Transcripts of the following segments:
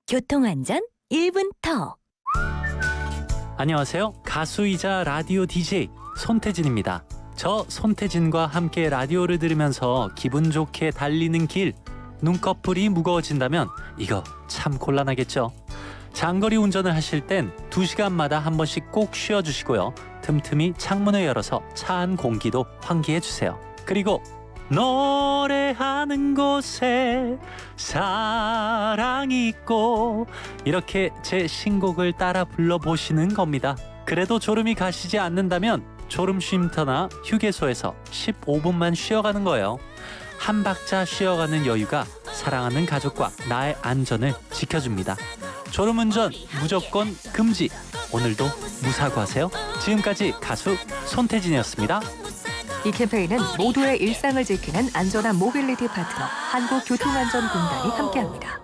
교통안전 1분 더. 안녕하세요. 가수이자 라디오 DJ 손태진입니다. 저 손태진과 함께 라디오를 들으면서 기분 좋게 달리는 길, 눈꺼풀이 무거워진다면 이거 참 곤란하겠죠. 장거리 운전을 하실 땐 2시간마다 한 번씩 꼭 쉬어주시고요. 틈틈이 창문을 열어서 차 안 공기도 환기해주세요. 그리고 노래하는 곳에 사랑이 있고, 이렇게 제 신곡을 따라 불러보시는 겁니다. 그래도 졸음이 가시지 않는다면 졸음 쉼터나 휴게소에서 15분만 쉬어가는 거예요. 한 박자 쉬어가는 여유가 사랑하는 가족과 나의 안전을 지켜줍니다. 졸음운전 무조건 금지. 오늘도 무사고하세요. 지금까지 가수 손태진이었습니다. 이 캠페인은 모두의 일상을 지키는 안전한 모빌리티 파트너 한국교통안전공단이 함께합니다.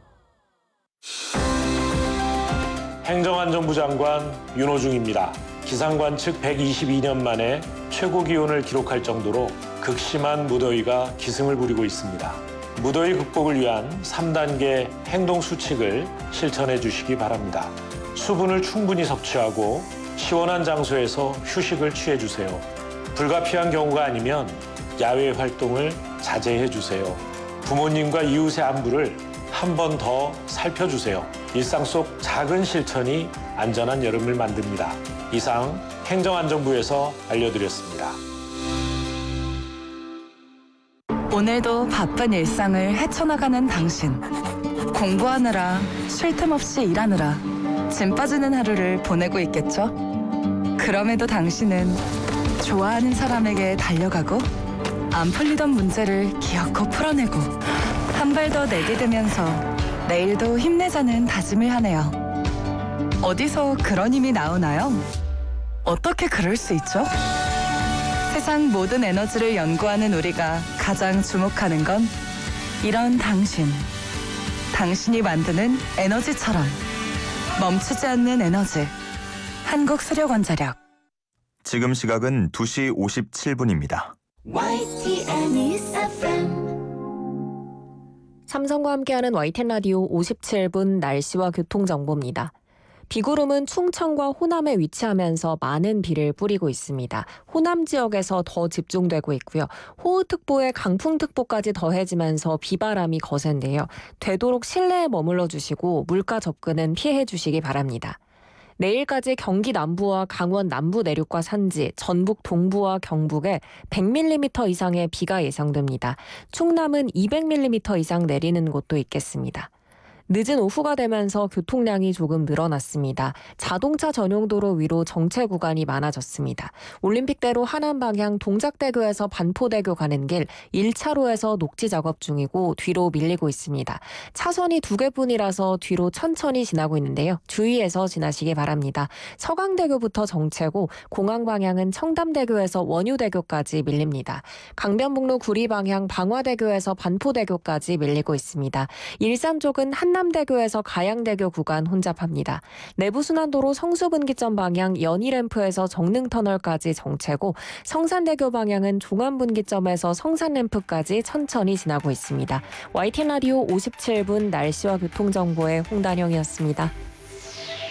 행정안전부 장관 윤호중입니다. 기상관 측 122년 만에 최고 기온을 기록할 정도로 극심한 무더위가 기승을 부리고 있습니다. 무더위 극복을 위한 3단계 행동 수칙을 실천해 주시기 바랍니다. 수분을 충분히 섭취하고 시원한 장소에서 휴식을 취해 주세요. 불가피한 경우가 아니면 야외 활동을 자제해 주세요. 부모님과 이웃의 안부를 한 번 더 살펴주세요. 일상 속 작은 실천이 안전한 여름을 만듭니다. 이상 행정안전부에서 알려드렸습니다. 오늘도 바쁜 일상을 헤쳐나가는 당신. 공부하느라, 쉴 틈 없이 일하느라 짐 빠지는 하루를 보내고 있겠죠? 그럼에도 당신은 좋아하는 사람에게 달려가고, 안 풀리던 문제를 기어코 풀어내고, 한 발 더 내디디면서 내일도 힘내자는 다짐을 하네요. 어디서 그런 힘이 나오나요? 어떻게 그럴 수 있죠? 세상 모든 에너지를 연구하는 우리가 가장 주목하는 건 이런 당신. 당신이 만드는 에너지처럼 멈추지 않는 에너지. 한국수력원자력. 지금 시각은 2시 57분입니다. 삼성과 함께하는 YTN 라디오 57분 날씨와 교통정보입니다. 비구름은 충청과 호남에 위치하면서 많은 비를 뿌리고 있습니다. 호남 지역에서 더 집중되고 있고요. 호우특보에 강풍특보까지 더해지면서 비바람이 거센데요. 되도록 실내에 머물러 주시고 물가 접근은 피해 주시기 바랍니다. 내일까지 경기 남부와 강원 남부 내륙과 산지, 전북 동부와 경북에 100mm 이상의 비가 예상됩니다. 충남은 200mm 이상 내리는 곳도 있겠습니다. 늦은 오후가 되면서 교통량이 조금 늘어났습니다. 자동차 전용 도로 위로 정체 구간이 많아졌습니다. 올림픽대로 하남 방향 동작대교에서 반포대교 가는 길 1차로에서 녹지 작업 중이고 뒤로 밀리고 있습니다. 차선이 2개뿐이라서 뒤로 천천히 지나고 있는데요. 주의해서 지나시기 바랍니다. 서강대교부터 정체고 공항 방향은 청담대교에서 원유대교까지 밀립니다. 강변북로 구리 방향 방화대교에서 반포대교까지 밀리고 있습니다. 일산 쪽은 한남대교에서 가양대교 구간 혼잡합니다. 내부순환도로 성수분기점 방향 연희램프에서 정릉터널까지 정체고, 성산대교 방향은 종암분기점에서 성산램프까지 천천히 지나고 있습니다. YTN 라디오 57분 날씨와 교통정보의 홍단영이었습니다.